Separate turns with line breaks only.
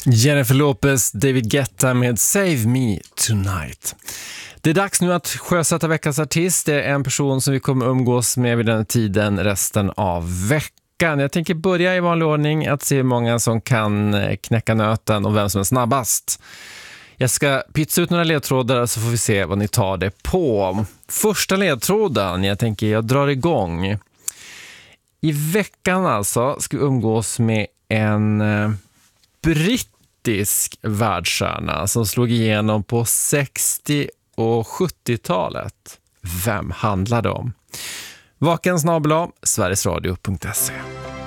Jennifer Lopez, David Guetta med Save Me Tonight. Det är dags nu att sjösätta veckans artist. Det är en person som vi kommer umgås med vid den tiden resten av veckan. Jag tänker börja i vanlig ordning att se hur många som kan knäcka nöten och vem som är snabbast. Jag ska pytsa ut några ledtrådar så får vi se vad ni tar det på. Första ledtråden, jag drar igång. I veckan alltså ska vi umgås med en brittisk världsstjärna som slog igenom på 60- och 70-talet. Vem handlar det om? Vaken@sverigesradio.se